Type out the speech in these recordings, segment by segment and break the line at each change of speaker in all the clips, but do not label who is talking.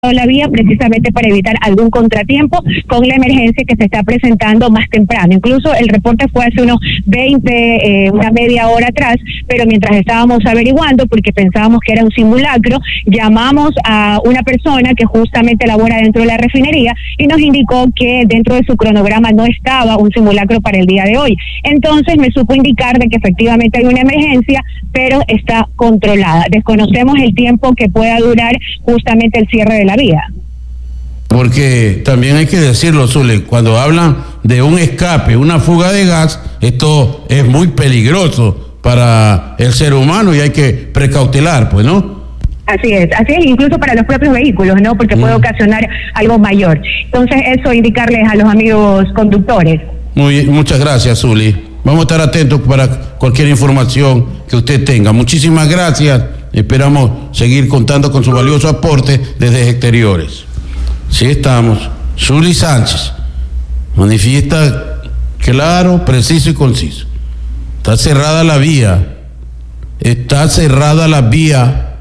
la vía precisamente para evitar algún contratiempo con la emergencia que se está presentando más temprano. Incluso el reporte fue hace unos una media hora atrás, pero mientras estábamos averiguando, porque pensábamos que era un simulacro, llamamos a una persona que justamente labora dentro de la refinería y nos indicó que dentro de su cronograma no estaba un simulacro para el día de hoy. Entonces me supo indicar de que efectivamente hay una emergencia, pero está controlada. Desconocemos el tiempo que pueda durar justamente el cierre de la vía.
Porque también hay que decirlo, Zule, cuando hablan de un escape, una fuga de gas, esto es muy peligroso para el ser humano y hay que precautelar, pues, ¿no?
Así es, incluso para los propios vehículos, ¿no? Porque puede ocasionar algo mayor. Entonces, eso indicarles a los amigos conductores.
Muchas gracias, Zuli. Vamos a estar atentos para cualquier información que usted tenga. Muchísimas gracias. Esperamos seguir contando con su valioso aporte desde exteriores. Sí estamos. Zuli Sánchez manifiesta claro, preciso y conciso. Está cerrada la vía. Está cerrada la vía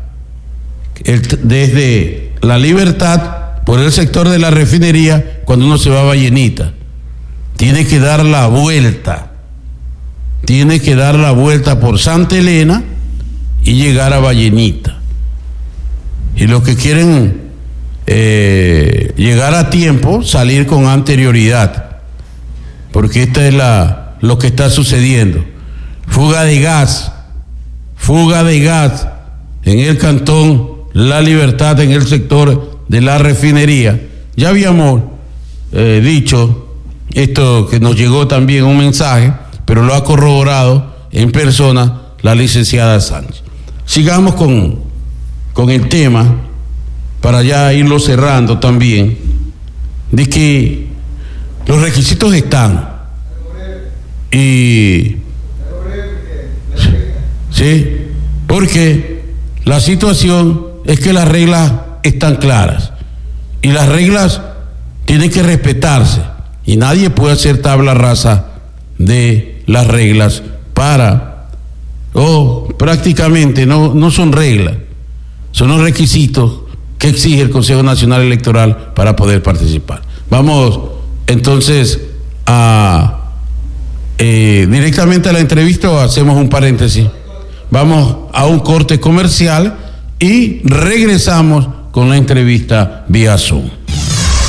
desde La Libertad por el sector de la refinería cuando uno se va a Vallenita. Tiene que dar la vuelta. Tiene que dar la vuelta por Santa Elena y llegar a Vallenita. Y los que quieren llegar a tiempo, salir con anterioridad, porque esta es lo que está sucediendo. Fuga de gas en el cantón La Libertad, en el sector de la refinería. Ya habíamos dicho esto, que nos llegó también un mensaje, pero lo ha corroborado en persona la licenciada Sánchez. Sigamos con el tema, para ya irlo cerrando también, de que los requisitos están. Y sí, porque la situación es que las reglas están claras y las reglas tienen que respetarse y nadie puede hacer tabla rasa de las reglas prácticamente no son reglas, son los requisitos que exige el Consejo Nacional Electoral para poder participar. Vamos entonces directamente a la entrevista, o hacemos un paréntesis. Vamos a un corte comercial y regresamos con la entrevista vía Zoom.